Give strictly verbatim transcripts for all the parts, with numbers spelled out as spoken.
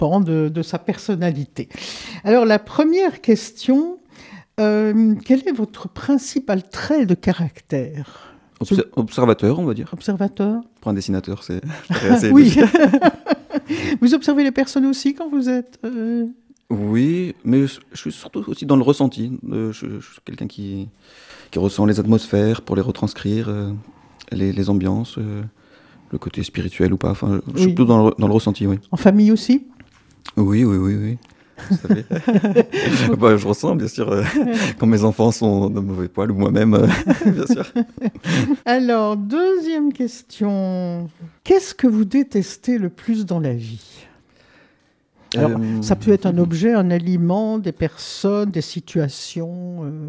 pan de, de sa personnalité. Alors, la première question, euh, quel est votre principal trait de caractère ? Obser- Observateur, on va dire. Observateur ? Pour un dessinateur, c'est assez Oui. Vous observez les personnes aussi quand vous êtes... Euh... Oui, mais je suis surtout aussi dans le ressenti. Euh, je, je suis quelqu'un qui, qui ressent les atmosphères pour les retranscrire, euh, les, les ambiances, euh, le côté spirituel ou pas. Enfin, je suis Oui. plutôt dans le, dans le ressenti, oui. En famille aussi ? Oui, oui, oui, oui. Tout à fait. Bah, je ressens, bien sûr, euh, quand mes enfants sont de mauvais poil, ou moi-même, euh, bien sûr. Alors, deuxième question. Qu'est-ce que vous détestez le plus dans la vie ? Alors, euh... ça peut être un objet, un aliment, des personnes, des situations. Euh...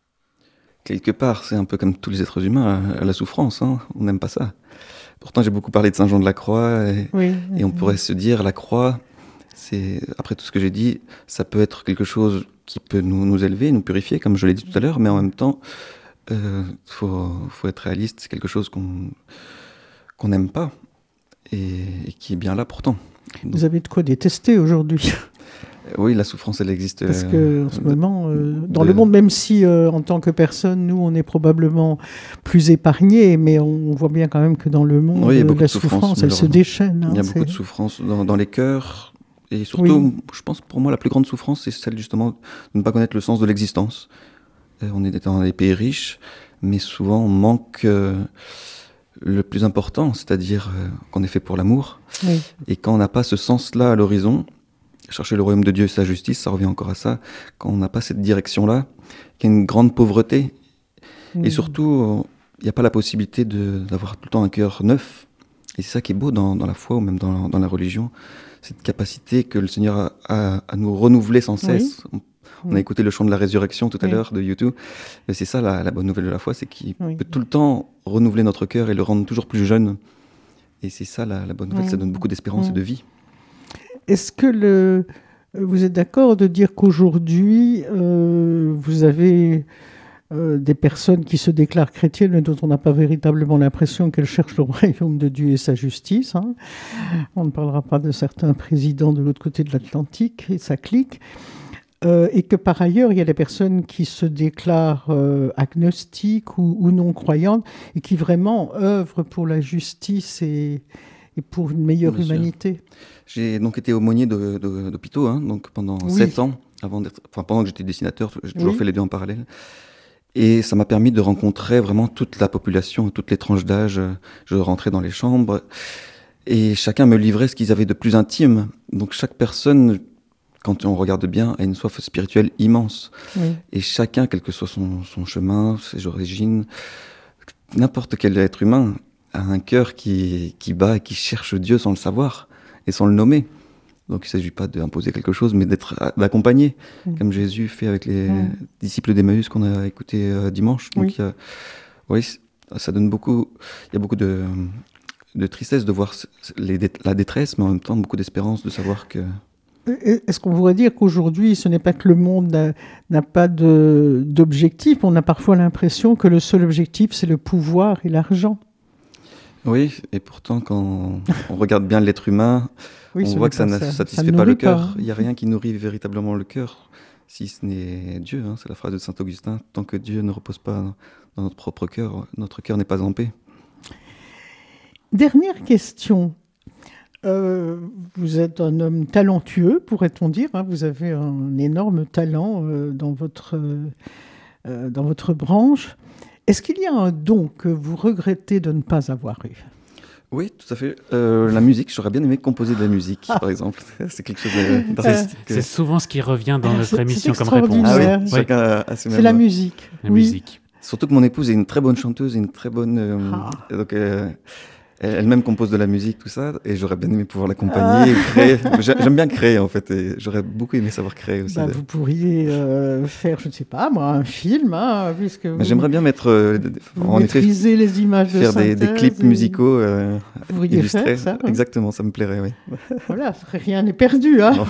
Quelque part, c'est un peu comme tous les êtres humains, la souffrance. Hein. On n'aime pas ça. Pourtant, j'ai beaucoup parlé de Saint Jean de la Croix, et, oui, et on oui. pourrait se dire, la croix, c'est, après tout ce que j'ai dit, ça peut être quelque chose qui peut nous, nous élever, nous purifier, comme je l'ai dit tout à l'heure, mais en même temps, il euh, faut, faut être réaliste, c'est quelque chose qu'on qu'on n'aime pas, et, et qui est bien là pourtant. Donc, vous avez de quoi détester aujourd'hui. Oui, la souffrance, elle existe. Parce que en ce de, moment, euh, dans de... le monde, même si euh, en tant que personne, nous, on est probablement plus épargnés, mais on voit bien quand même que dans le monde, oui, il y a euh, beaucoup la de souffrance, souffrance, elle se déchaîne. Hein, il y a c'est... beaucoup de souffrance dans, dans les cœurs. Et surtout, oui. je pense pour moi, la plus grande souffrance, c'est celle justement de ne pas connaître le sens de l'existence. Euh, on est dans des pays riches, mais souvent on manque euh, le plus important, c'est-à-dire euh, qu'on est fait pour l'amour. Oui. Et quand on n'a pas ce sens-là à l'horizon, chercher le royaume de Dieu et sa justice, ça revient encore à ça. Quand on n'a pas cette direction-là, qu'il y a une grande pauvreté, oui. Et surtout, il n'y a pas la possibilité de, d'avoir tout le temps un cœur neuf. Et c'est ça qui est beau dans, dans la foi ou même dans, dans la religion, cette capacité que le Seigneur a, a à nous renouveler sans cesse. Oui. On, on a écouté le chant de la résurrection tout à oui. l'heure de YouTube. Et c'est ça la, la bonne nouvelle de la foi, c'est qu'il oui. peut tout le temps renouveler notre cœur et le rendre toujours plus jeune. Et c'est ça la, la bonne nouvelle, oui. ça donne beaucoup d'espérance oui. et de vie. Est-ce que le, vous êtes d'accord de dire qu'aujourd'hui, euh, vous avez euh, des personnes qui se déclarent chrétiennes, mais dont on n'a pas véritablement l'impression qu'elles cherchent le royaume de Dieu et sa justice, hein. On ne parlera pas de certains présidents de l'autre côté de l'Atlantique et sa clique. Euh, et que par ailleurs, il y a des personnes qui se déclarent euh, agnostiques ou, ou non-croyantes et qui vraiment œuvrent pour la justice et, et pour une meilleure Bien humanité. Sûr. J'ai donc été aumônier de, de, d'hôpitaux hein, donc pendant oui. sept ans, avant d'être, enfin, pendant que j'étais dessinateur, j'ai toujours oui. fait les deux en parallèle. Et ça m'a permis de rencontrer vraiment toute la population, toutes les tranches d'âge. Je rentrais dans les chambres et chacun me livrait ce qu'ils avaient de plus intime. Donc chaque personne, quand on regarde bien, a une soif spirituelle immense. Oui. Et chacun, quel que soit son, son chemin, ses origines, n'importe quel être humain a un cœur qui, qui bat et qui cherche Dieu sans le savoir et sans le nommer. Donc il ne s'agit pas d'imposer quelque chose, mais d'être, d'accompagner, mmh. comme Jésus fait avec les mmh. disciples d'Emmaüs qu'on a écoutés euh, dimanche. Donc oui. il y a, oui, ça donne beaucoup, il y a beaucoup de, de tristesse de voir les, la détresse, mais en même temps beaucoup d'espérance de savoir que... Est-ce qu'on pourrait dire qu'aujourd'hui, ce n'est pas que le monde n'a, n'a pas de, d'objectif, on a parfois l'impression que le seul objectif, c'est le pouvoir et l'argent. Oui, et pourtant, quand on regarde bien l'être humain, oui, on voit que ça ne satisfait ça pas le cœur. Pas. Il n'y a rien qui nourrit véritablement le cœur, si ce n'est Dieu. Hein, c'est la phrase de saint Augustin. Tant que Dieu ne repose pas dans notre propre cœur, notre cœur n'est pas en paix. Dernière question. Euh, vous êtes un homme talentueux, pourrait-on dire. Hein, vous avez un énorme talent euh, dans votre, euh, dans votre branche. Est-ce qu'il y a un don que vous regrettez de ne pas avoir eu ? Oui, tout à fait. Euh, la musique, j'aurais bien aimé composer de la musique, ah. par exemple. C'est quelque chose d'artistique. C'est souvent ce qui revient dans notre c'est, émission c'est comme réponse. Ah oui, oui. chacun a ses mêmes... C'est la musique. La oui. musique. Surtout que mon épouse est une très bonne chanteuse, une très bonne... Euh, ah. Donc, euh, elle-même compose de la musique, tout ça, et j'aurais bien aimé pouvoir l'accompagner, ah. créer. J'aime bien créer, en fait, et j'aurais beaucoup aimé savoir créer aussi. Bah, de... Vous pourriez euh, faire, je ne sais pas, moi, un film, hein, puisque vous, j'aimerais bien mettre, euh, vous en effet, les images de faire des, des clips et... musicaux euh, vous pourriez illustrés. Faire ça, hein. Exactement, ça me plairait, oui. Voilà, rien n'est perdu, hein.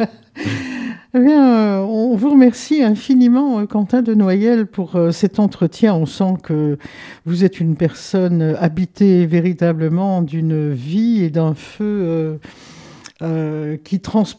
Eh bien, on vous remercie infiniment, Quentin de Noyelle, pour cet entretien. On sent que vous êtes une personne habitée véritablement d'une vie et d'un feu euh, qui transporte